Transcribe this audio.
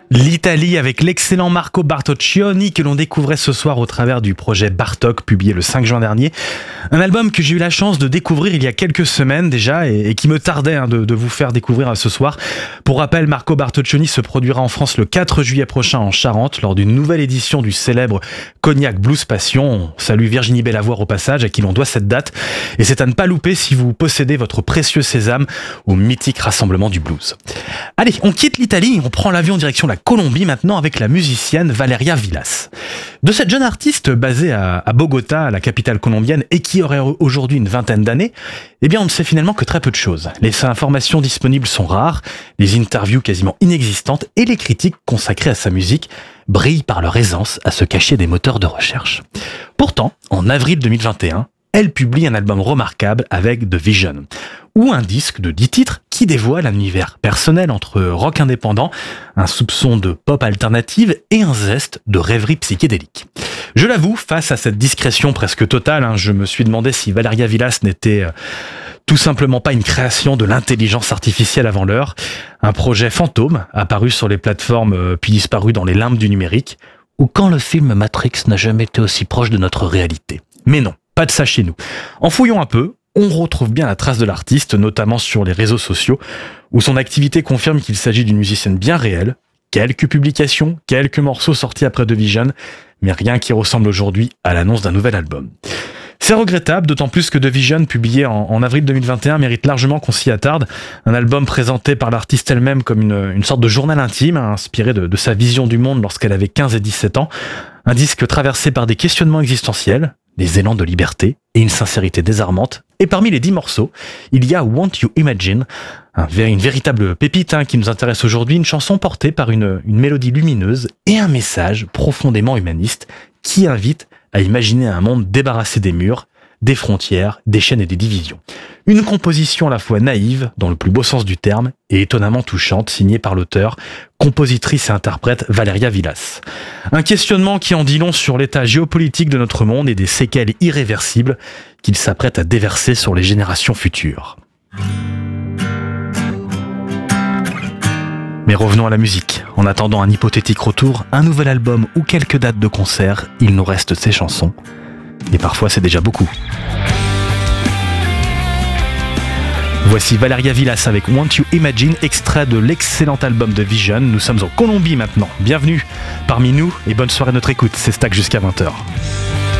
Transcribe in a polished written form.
L'Italie avec l'excellent Marco Bartoccioni que l'on découvrait ce soir au travers du projet Bartok publié le 5 juin dernier. Un album que j'ai eu la chance de découvrir il y a quelques semaines déjà et qui me tardait de vous faire découvrir ce soir. Pour rappel, Marco Bartoccioni se produira en France le 4 juillet prochain en Charente lors d'une nouvelle édition du célèbre Cognac Blues Passion. On salue Virginie Bellavoir au passage à qui l'on doit cette date et c'est à ne pas louper si vous possédez votre précieux sésame au mythique rassemblement du blues. Allez, on quitte l'Italie, on prend l'avion en direction de la Colombie maintenant avec la musicienne Valeria Villas. De cette jeune artiste basée à Bogota, la capitale colombienne, et qui aurait aujourd'hui une vingtaine d'années, eh bien on ne sait finalement que très peu de choses. Les informations disponibles sont rares, les interviews quasiment inexistantes et les critiques consacrées à sa musique brillent par leur aisance à se cacher des moteurs de recherche. Pourtant, en avril 2021, elle publie un album remarquable avec The Vision, ou un disque de 10 titres qui dévoile un univers personnel entre rock indépendant, un soupçon de pop alternative et un zeste de rêverie psychédélique. Je l'avoue, face à cette discrétion presque totale, je me suis demandé si Valeria Villas n'était tout simplement pas une création de l'intelligence artificielle avant l'heure, un projet fantôme apparu sur les plateformes puis disparu dans les limbes du numérique, ou quand le film Matrix n'a jamais été aussi proche de notre réalité. Mais non. Pas de ça chez nous. En fouillant un peu, on retrouve bien la trace de l'artiste, notamment sur les réseaux sociaux, où son activité confirme qu'il s'agit d'une musicienne bien réelle. Quelques publications, quelques morceaux sortis après The Vision, mais rien qui ressemble aujourd'hui à l'annonce d'un nouvel album. C'est regrettable, d'autant plus que The Vision, publié en avril 2021, mérite largement qu'on s'y attarde. Un album présenté par l'artiste elle-même comme une sorte de journal intime, inspiré de sa vision du monde lorsqu'elle avait 15 et 17 ans. Un disque traversé par des questionnements existentiels, des élans de liberté et une sincérité désarmante. Et parmi les 10 morceaux, il y a Won't You Imagine, une véritable pépite qui nous intéresse aujourd'hui, une chanson portée par une mélodie lumineuse et un message profondément humaniste qui invite à imaginer un monde débarrassé des murs, des frontières, des chaînes et des divisions. Une composition à la fois naïve, dans le plus beau sens du terme, et étonnamment touchante, signée par l'auteur, compositrice et interprète Valeria Villas. Un questionnement qui en dit long sur l'état géopolitique de notre monde et des séquelles irréversibles qu'il s'apprête à déverser sur les générations futures. Mais revenons à la musique. En attendant un hypothétique retour, un nouvel album ou quelques dates de concert, il nous reste ces chansons. Et parfois c'est déjà beaucoup. Voici Valeria Villas avec Won't You Imagine, extrait de l'excellent album de Vision. Nous sommes en Colombie maintenant. Bienvenue parmi nous et bonne soirée à notre écoute. C'est Stack jusqu'à 20h.